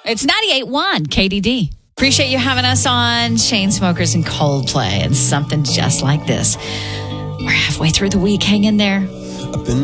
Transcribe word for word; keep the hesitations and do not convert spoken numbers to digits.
It's ninety-eight point one K D D. Appreciate you having us on Chainsmokers and Coldplay and something just like this. We're halfway through the week. Hang in there. I've been